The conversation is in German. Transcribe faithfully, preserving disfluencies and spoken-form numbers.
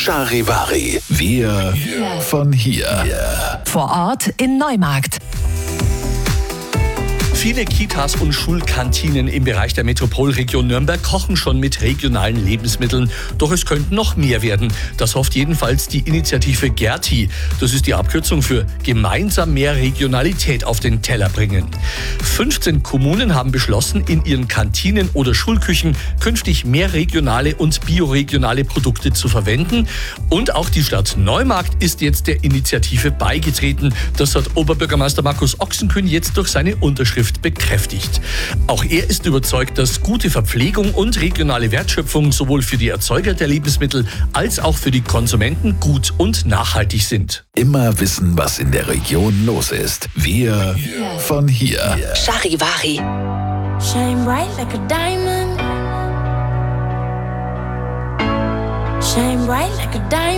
Charivari. Wir von hier. Vor Ort in Neumarkt. Viele Kitas und Schulkantinen im Bereich der Metropolregion Nürnberg kochen schon mit regionalen Lebensmitteln. Doch es könnten noch mehr werden. Das hofft jedenfalls die Initiative Gerti. Das ist die Abkürzung für gemeinsam mehr Regionalität auf den Teller bringen. fünfzehn Kommunen haben beschlossen, in ihren Kantinen oder Schulküchen künftig mehr regionale und bioregionale Produkte zu verwenden. Und auch die Stadt Neumarkt ist jetzt der Initiative beigetreten. Das hat Oberbürgermeister Markus Ochsenkün jetzt durch seine Unterschrift bekräftigt. Auch er ist überzeugt, dass gute Verpflegung und regionale Wertschöpfung sowohl für die Erzeuger der Lebensmittel als auch für die Konsumenten gut und nachhaltig sind. Immer wissen, was in der Region los ist. Wir von hier. Charivari. Shine bright like a diamond. Shine bright like a diamond.